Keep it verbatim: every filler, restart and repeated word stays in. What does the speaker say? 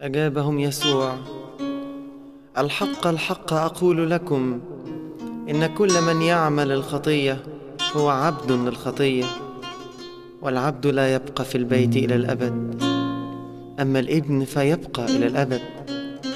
أجابهم يسوع: الحق الحق أقول لكم، إن كل من يعمل الخطية هو عبد للخطية، والعبد لا يبقى في البيت إلى الأبد، أما الابن فيبقى إلى الأبد.